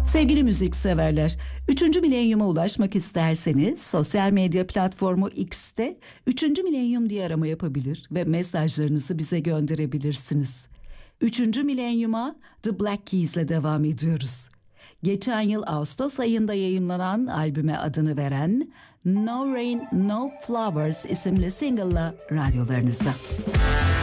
Sevgili müzikseverler, 3. milenyuma ulaşmak isterseniz sosyal medya platformu X'te 3. milenyum diye arama yapabilir ve mesajlarınızı bize gönderebilirsiniz. 3. milenyuma The Black Keys ile devam ediyoruz. Geçen yıl Ağustos ayında yayımlanan albüme adını veren No Rain No Flowers isimli single'la radyolarınızda.